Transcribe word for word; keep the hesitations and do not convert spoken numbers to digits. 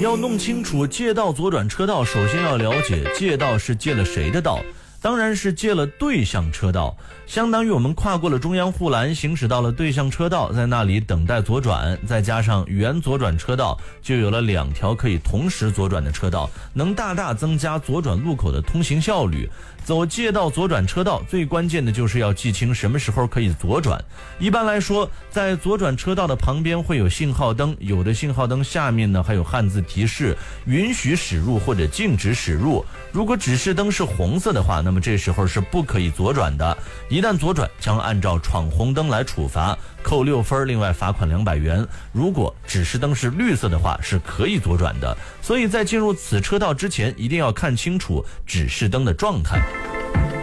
要弄清楚借道左转车道，首先要了解借道是借了谁的道，当然是借了对向车道，相当于我们跨过了中央护栏，行驶到了对向车道，在那里等待左转，再加上原左转车道，就有了两条可以同时左转的车道，能大大增加左转路口的通行效率。走借道左转车道，最关键的就是要记清什么时候可以左转。一般来说，在左转车道的旁边会有信号灯，有的信号灯下面呢还有汉字提示允许驶入或者禁止驶入。如果指示灯是红色的话，那么这时候是不可以左转的，一旦左转将按照闯红灯来处罚，扣六分，另外罚款两百元。如果指示灯是绿色的话，是可以左转的。所以在进入此车道之前，一定要看清楚指示灯的状态。